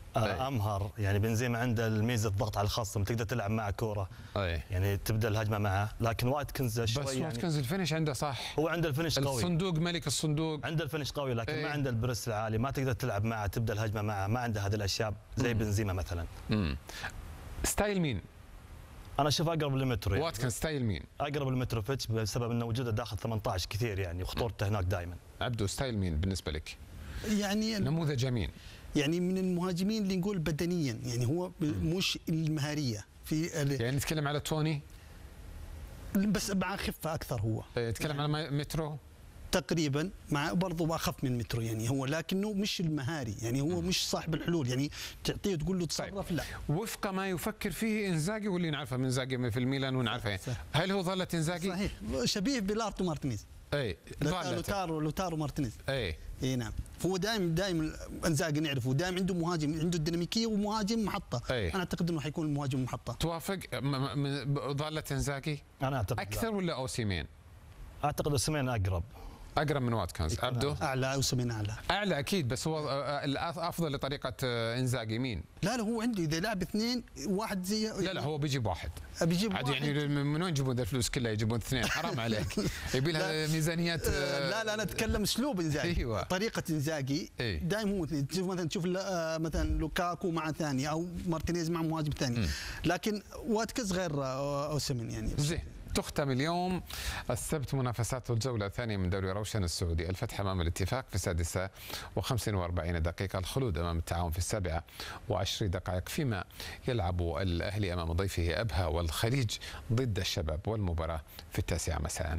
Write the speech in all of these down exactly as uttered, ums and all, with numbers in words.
آه امهر، يعني بنزيما عنده الميزه الضغط على الخصم، تقدر تلعب معه كوره. أي. يعني تبدا الهجمه معه، لكن واتكنز شوي بس يعني واتكنز الفينش عنده صح، هو عنده الفينش قوي، الصندوق ملك الصندوق، عنده الفينش قوي، لكن أي. ما عنده البريس العالي، ما تقدر تلعب معه تبدا الهجمه معه، ما عنده هذه الاشياء زي بنزيما مثلا. امم ستايل مين؟ انا اشوف اقرب للمترو يعني. واتكنز ستايل مين؟ اقرب لمتروفيتش بسبب انه وجوده داخل ثمانية عشر كثير يعني، وخطورته هناك دائما. عبدو ستايل مين بالنسبه لك؟ يعني نموذج مين؟ يعني من المهاجمين اللي نقول بدنيا، يعني هو مش المهاريه في يعني نتكلم على توني بس مع خفه اكثر. هو نتكلم يعني على مترو تقريبا، مع برضه اخف من مترو يعني هو، لكنه مش المهاري يعني، هو مش صاحب الحلول يعني تعطيه تقول له تصرف. لا، وفق ما يفكر فيه انزاجي، واللي نعرفه من انزاجي في الميلان ونعرفه يعني. هل هو ظلت انزاجي؟ صحيح، شبيه بلارتو مارتينيز. اي لوتارو لوتارو مارتينيز. اي اي نعم. هو دائما دائما انزاجي نعرفه دائما عنده مهاجم، عنده الديناميكيه ومهاجم محطه. أي. انا اعتقد انه حيكون المهاجم محطه. توافق ظلت انزاجي؟ انا اعتقد اكثر ولا اوسيمين؟ اعتقد اوسيمين اقرب. اقرب من واتكنز. عبدو؟ اعلى اوسيمين اعلى. اعلى اكيد، بس هو الافضل لطريقه انزاجي مين؟ لا لا، هو عنده اذا لعب اثنين واحد زي يعني لا لا، هو بيجيب واحد. بيجيب عاد واحد. يعني من وين يجيبون ذا الفلوس كلها؟ يجيبون اثنين، حرام عليك. يبي لها ميزانيات. لا لا، انا اتكلم اسلوب انزاجي. أيوة. طريقه انزاجي دائما هو اثنين. تشوف مثلا تشوف مثلا لوكاكو مع ثاني او مارتينيز مع مهاجم ثاني، لكن واتكنز غير اوسيمين يعني. زين. تختم اليوم السبت منافسات الجولة الثانية من دوري روشن السعودي، الفتح أمام الاتفاق في السادسة وخمس وأربعين دقيقة، الخلود أمام التعاون في السابعة وعشر دقائق، فيما يلعب الأهلي أمام ضيفه أبها والخليج ضد الشباب، والمباراة في التاسعة مساء.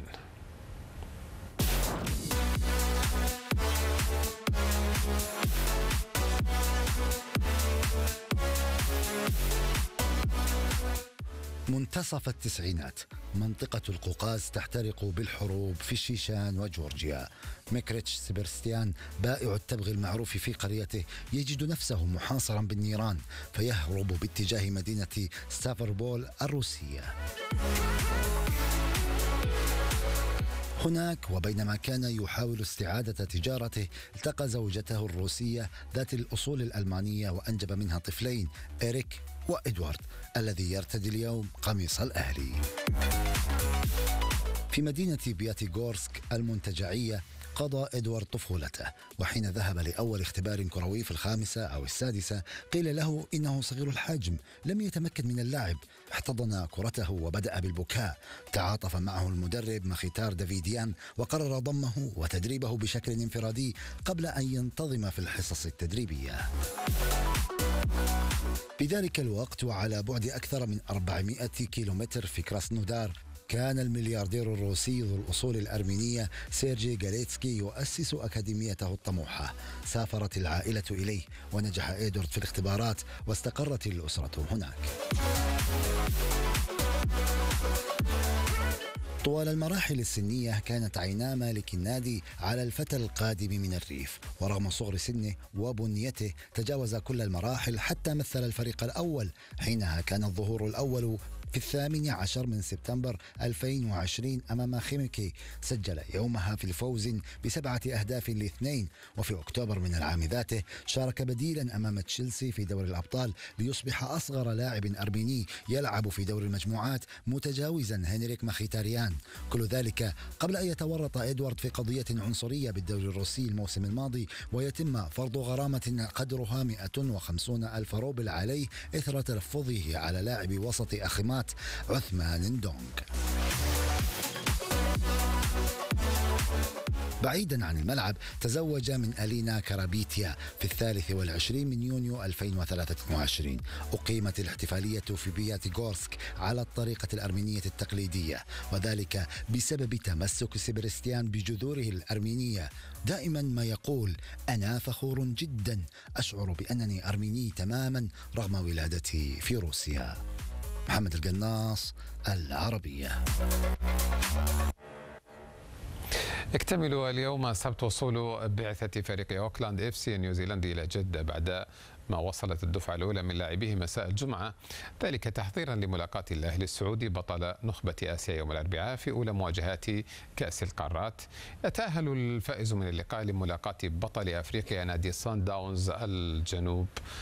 منتصف التسعينات، منطقة القوقاز تحترق بالحروب في الشيشان وجورجيا. ميكريتش سبرستيان بائع التبغ المعروف في قريته يجد نفسه محاصرا بالنيران، فيهرب باتجاه مدينة ستافربول الروسية. هناك وبينما كان يحاول استعادة تجارته، التقى زوجته الروسية ذات الأصول الألمانية وأنجب منها طفلين، إريك وإدوارد الذي يرتدي اليوم قميص الأهلي. في مدينة بياتيغورسك المنتجعية قضى إدوارد طفولته، وحين ذهب لأول اختبار كروي في الخامسة أو السادسة قيل له إنه صغير الحجم لم يتمكن من اللعب. احتضن كرته وبدأ بالبكاء. تعاطف معه المدرب مخيتار دافيديان وقرر ضمه وتدريبه بشكل انفرادي قبل أن ينتظم في الحصص التدريبية. في ذلك الوقت وعلى بعد أكثر من أربعمائة كيلومتر في كراسنودار، كان الملياردير الروسي ذو الأصول الأرمينية سيرجي غاليتسكي يؤسس أكاديميته الطموحة. سافرت العائلة إليه ونجح إيدوارد في الاختبارات واستقرت الأسرة هناك. طوال المراحل السنية كانت عينا مالك النادي على الفتى القادم من الريف، ورغم صغر سنه وبنيته تجاوز كل المراحل حتى مثل الفريق الأول. حينها كان الظهور الأول في الثامن عشر من سبتمبر ألفين وعشرين أمام خيميكي، سجل يومها في الفوز بسبعة أهداف لاثنين. وفي أكتوبر من العام ذاته شارك بديلا أمام تشيلسي في دوري الأبطال ليصبح أصغر لاعب أرميني يلعب في دور المجموعات متجاوزا هنريك مخيتاريان. كل ذلك قبل أن يتورط إدوارد في قضية عنصرية بالدوري الروسي الموسم الماضي ويتم فرض غرامة قدرها مئة وخمسين ألف روبل عليه إثر تلفظه على لاعب وسط أخمات عثمان دونغ. بعيدا عن الملعب تزوج من ألينا كارابيتيا في الثالث والعشرين من يونيو ألفين وثلاثة وعشرين. أقيمت الاحتفالية في بياتيغورسك على الطريقة الأرمينية التقليدية، وذلك بسبب تمسك سبرستيان بجذوره الأرمينية. دائما ما يقول: أنا فخور جدا، أشعر بأنني أرميني تماما رغم ولادتي في روسيا. محمد القناص، العربية. يكتمل اليوم السبت وصول بعثة فريق أوكلاند إف سي النيوزيلندي إلى جدة بعد ما وصلت الدفعة الأولى من لاعبيه مساء الجمعة، ذلك تحضيرا لملاقاة الأهلي السعودي بطل نخبة آسيا يوم الأربعاء في أولى مواجهات كأس القارات. يتأهل الفائز من اللقاء لملاقاة بطل أفريقيا نادي سان داونز الجنوب